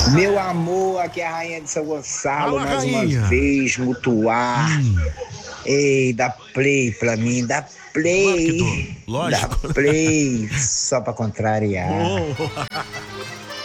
Meu amor, aqui é a rainha de São Gonçalo, Fala, mais rainha. uma vez, mutuar. Ei, dá play pra mim, dá Claro que dou. play. Dá Lógico. play, só pra contrariar. Oh.